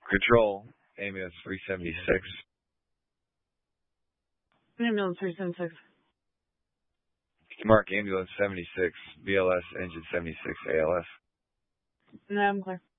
Control, ambulance 376. Ambulance 376. Mark, ambulance 76, BLS, engine 76, ALS. No, I'm clear.